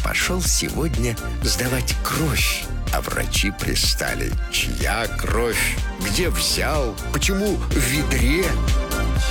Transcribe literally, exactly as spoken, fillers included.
пошел сегодня сдавать кровь. А врачи пристали: чья кровь? Где взял? Почему в ведре?